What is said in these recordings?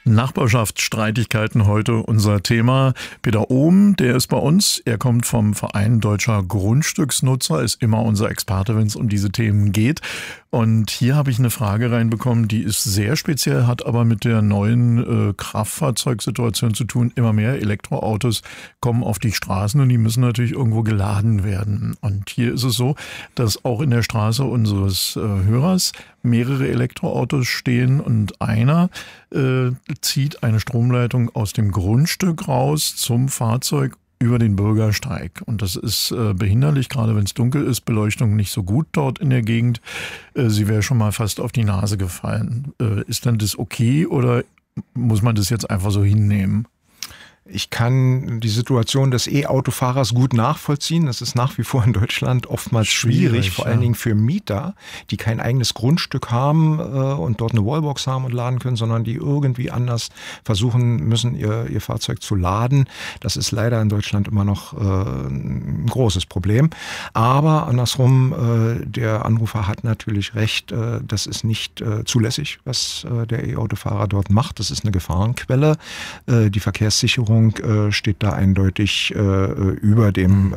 Nachbarschaftsstreitigkeiten heute unser Thema. Peter Ohm, der ist bei uns. Er kommt vom Verein Deutscher Grundstücksnutzer, ist immer unser Experte, wenn es um diese Themen geht. Und hier habe ich eine Frage reinbekommen, die ist sehr speziell, hat aber mit der neuen Kraftfahrzeugsituation zu tun. Immer mehr Elektroautos kommen auf die Straßen und die müssen natürlich irgendwo geladen werden. Und hier ist es so, dass auch in der Straße unseres Hörers mehrere Elektroautos stehen und einer zieht eine Stromleitung aus dem Grundstück raus zum Fahrzeug über den Bürgersteig. Und das ist behinderlich, gerade wenn es dunkel ist, Beleuchtung nicht so gut dort in der Gegend. Sie wäre schon mal fast auf die Nase gefallen. Ist dann das okay oder muss man das jetzt einfach so hinnehmen? Ich kann die Situation des E-Autofahrers gut nachvollziehen. Das ist nach wie vor in Deutschland oftmals schwierig, vor allen Dingen für Mieter, die kein eigenes Grundstück haben und dort eine Wallbox haben und laden können, sondern die irgendwie anders versuchen müssen, ihr Fahrzeug zu laden. Das ist leider in Deutschland immer noch ein großes Problem. Aber andersrum, der Anrufer hat natürlich recht, das ist nicht zulässig, was der E-Autofahrer dort macht. Das ist eine Gefahrenquelle. Die Verkehrssicherung steht da eindeutig über dem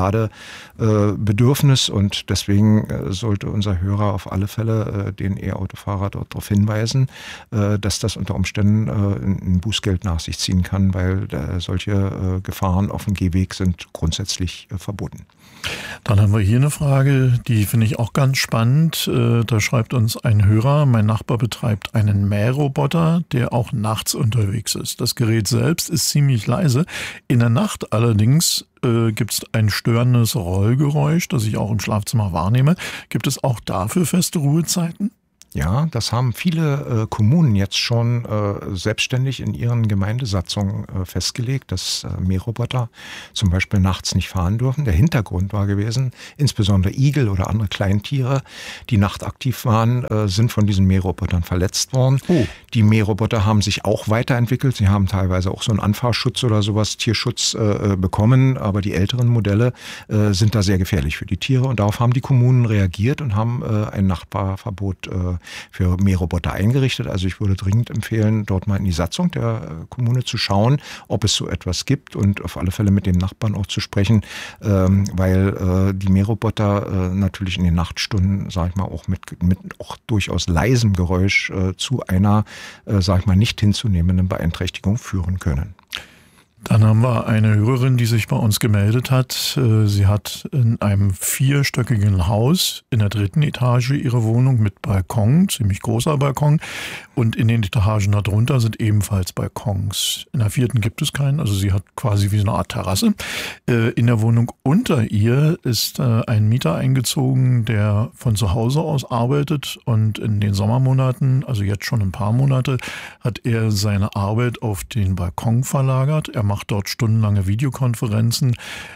Ladebedürfnis und deswegen sollte unser Hörer auf alle Fälle den E-Autofahrer dort darauf hinweisen, dass das unter Umständen ein Bußgeld nach sich ziehen kann, weil solche Gefahren auf dem Gehweg sind grundsätzlich verboten. Dann haben wir hier eine Frage, die finde ich auch ganz spannend. Da schreibt uns ein Hörer, mein Nachbar betreibt einen Mähroboter, der auch nachts unterwegs ist. Das Gerät selbst ist ziemlich leise. In der Nacht allerdings gibt es ein störendes Rollgeräusch, das ich auch im Schlafzimmer wahrnehme. Gibt es auch dafür feste Ruhezeiten? Ja, das haben viele Kommunen jetzt schon selbstständig in ihren Gemeindesatzungen festgelegt, dass Mähroboter zum Beispiel nachts nicht fahren dürfen. Der Hintergrund war gewesen, insbesondere Igel oder andere Kleintiere, die nachtaktiv waren, sind von diesen Mährobotern verletzt worden. Oh. Die Mähroboter haben sich auch weiterentwickelt. Sie haben teilweise auch so einen Anfahrschutz oder sowas, Tierschutz bekommen, aber die älteren Modelle sind da sehr gefährlich für die Tiere und darauf haben die Kommunen reagiert und haben ein Nachbarverbot für Mähroboter eingerichtet. Also ich würde dringend empfehlen, dort mal in die Satzung der Kommune zu schauen, ob es so etwas gibt und auf alle Fälle mit den Nachbarn auch zu sprechen, weil die Mähroboter natürlich in den Nachtstunden, sag ich mal, auch mit auch durchaus leisem Geräusch zu einer, sag ich mal, nicht hinzunehmenden Beeinträchtigung führen können. Dann haben wir eine Hörerin, die sich bei uns gemeldet hat. Sie hat in einem 4-stöckigen Haus in der 3. Etage ihre Wohnung mit Balkon, ziemlich großer Balkon. Und in den Etagen darunter sind ebenfalls Balkons. In der 4. gibt es keinen, also sie hat quasi wie so eine Art Terrasse. In der Wohnung unter ihr ist ein Mieter eingezogen, der von zu Hause aus arbeitet. Und in den Sommermonaten, also jetzt schon ein paar Monate, hat er seine Arbeit auf den Balkon verlagert. Er macht dort stundenlange Videokonferenzen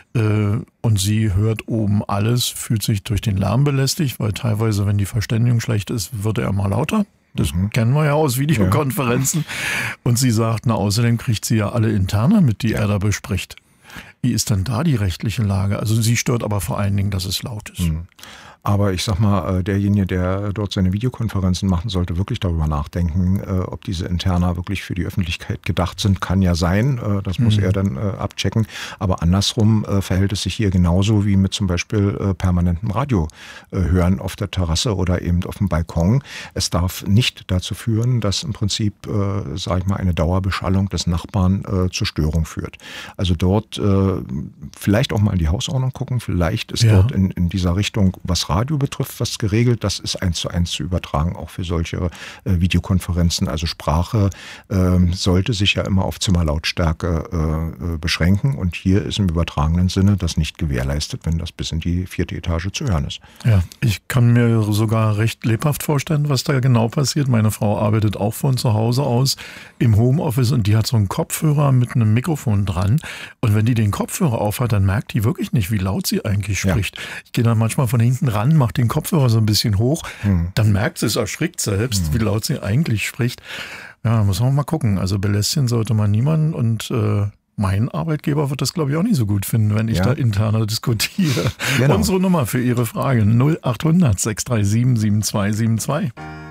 und sie hört oben alles, fühlt sich durch den Lärm belästigt, weil teilweise, wenn die Verständigung schlecht ist, wird er immer lauter. Das kennen wir ja aus Videokonferenzen. Ja. Und sie sagt, außerdem kriegt sie ja alle Interna mit, die er da bespricht. Wie ist denn da die rechtliche Lage? Also sie stört aber vor allen Dingen, dass es laut ist. Aber ich sag mal, derjenige, der dort seine Videokonferenzen macht, sollte wirklich darüber nachdenken, ob diese Interna wirklich für die Öffentlichkeit gedacht sind. Kann ja sein, das muss er dann abchecken. Aber andersrum verhält es sich hier genauso wie mit zum Beispiel permanentem Radio hören auf der Terrasse oder eben auf dem Balkon. Es darf nicht dazu führen, dass im Prinzip, sage ich mal, eine Dauerbeschallung des Nachbarn zur Störung führt. Also dort vielleicht auch mal in die Hausordnung gucken. Vielleicht ist dort in dieser Richtung, was Radio betrifft, was geregelt, das ist 1:1 zu übertragen, auch für solche Videokonferenzen. Also Sprache sollte sich ja immer auf Zimmerlautstärke beschränken und hier ist im übertragenen Sinne das nicht gewährleistet, wenn das bis in die 4. Etage zu hören ist. Ja, ich kann mir sogar recht lebhaft vorstellen, was da genau passiert. Meine Frau arbeitet auch von zu Hause aus im Homeoffice und die hat so einen Kopfhörer mit einem Mikrofon dran und wenn die den Kopfhörer aufhat, dann merkt die wirklich nicht, wie laut sie eigentlich spricht. Ja. Ich gehe dann manchmal von hinten ran, macht den Kopfhörer so ein bisschen hoch, dann merkt sie es, erschrickt selbst, wie laut sie eigentlich spricht. Ja, muss man mal gucken. Also belästigen sollte man niemanden und mein Arbeitgeber wird das, glaube ich, auch nicht so gut finden, wenn ich da interner diskutiere. Genau. Unsere Nummer für Ihre Frage 0800 637 7272.